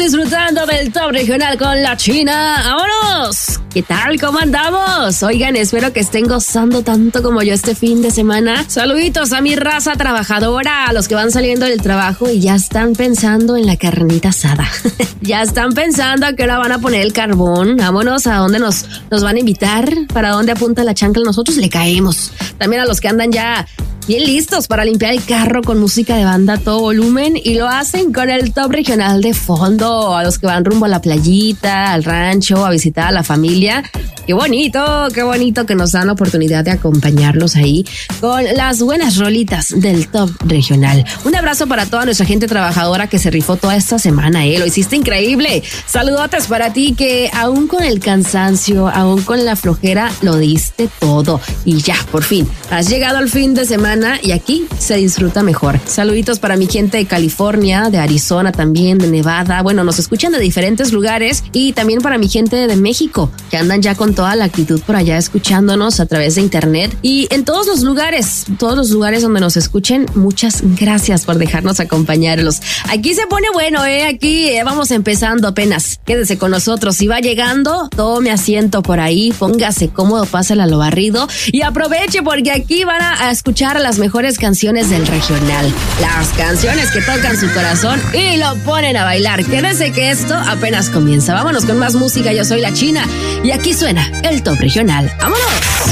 disfrutando del Top Regional con la China. ¡Vámonos! ¿Qué tal? ¿Cómo andamos? Oigan, espero que estén gozando tanto como yo este fin de semana. Saluditos a mi raza trabajadora, a los que van saliendo del trabajo y ya están pensando en la carnita asada. Ya están pensando a qué hora van a poner el carbón. Vámonos, a dónde nos van a invitar, para dónde apunta la chancla, nosotros le caemos. También a los que andan ya bien listos para limpiar el carro con música de banda a todo volumen y lo hacen con el Top Regional de fondo. A los que van rumbo a la playita, al rancho, a visitar a la familia. Qué bonito que nos dan la oportunidad de acompañarlos ahí con las buenas rolitas del Top Regional. Un abrazo para toda nuestra gente trabajadora que se rifó toda esta semana, lo hiciste increíble. Saludotes para ti que aún con el cansancio, aún con la flojera, lo diste todo. Y ya, por fin, has llegado al fin de semana y aquí se disfruta mejor. Saluditos para mi gente de California, de Arizona también, de Nevada. Bueno, nos escuchan de diferentes lugares y también para mi gente de México, que andan ya con toda la actitud por allá escuchándonos a través de internet y en todos los lugares donde nos escuchen. Muchas gracias por dejarnos acompañarlos. Aquí se pone bueno, aquí vamos empezando apenas. Quédese con nosotros. Si va llegando, tome asiento por ahí, póngase cómodo, pásala a lo barrido y aproveche porque aquí van a escuchar las mejores canciones del regional. Las canciones que tocan su corazón y lo ponen a bailar. Quédese que esto apenas comienza. Vámonos con más música. Yo soy la China y aquí suena el Top Regional. ¡Vámonos!